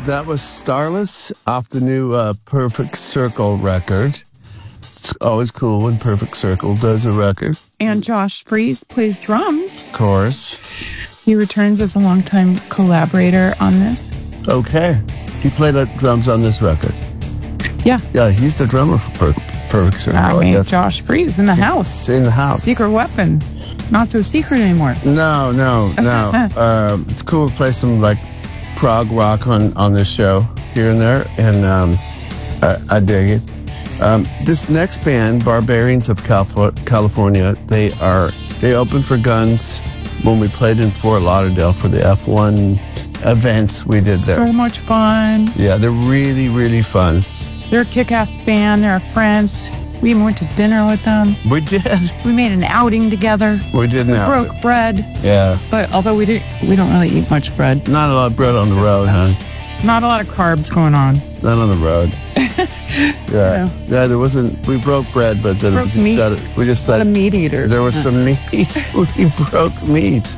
That was Starless off the new Perfect Circle record. It's always cool when Perfect Circle does a record. And Josh Freese plays drums. Of course. He returns as a longtime collaborator on this. Okay. He played drums on this record. Yeah. Yeah, he's the drummer for Perfect Circle. I mean, Josh Freese in the house. It's in the house. Secret weapon. Not so secret anymore. No. It's cool to play some like prog rock on this show here and there, and I dig it. This next band, Barbarians of California, they opened for Guns when we played in Fort Lauderdale for the F1 events we did there. So much fun. Yeah, they're really, really fun. They're a kick-ass band. They're our friends. We even went to dinner with them. We did. We made an outing together. We did now. Broke bread. Yeah. But although we don't really eat much bread. Not a lot of bread on the road, huh? Not a lot of carbs going on. Not on the road. Yeah. Yeah, there wasn't. We broke bread, but then we just said a lot of meat eaters. There was some meat. We broke meat.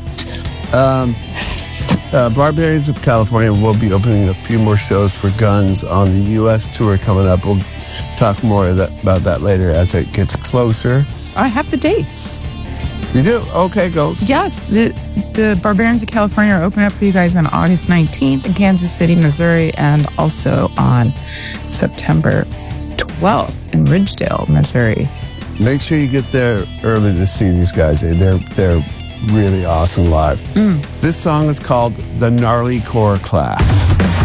Barbarians of California will be opening a few more shows for Guns on the U.S. tour coming up. We'll talk more about that later as it gets closer. I have the dates. You do? Okay, go. Yes, the Barbarians of California are opening up for you guys on August 19th in Kansas City, Missouri, and also on September 12th in Ridgedale, Missouri. Make sure you get there early to see these guys. They're really awesome live. This song is called The Gnarly Core Class.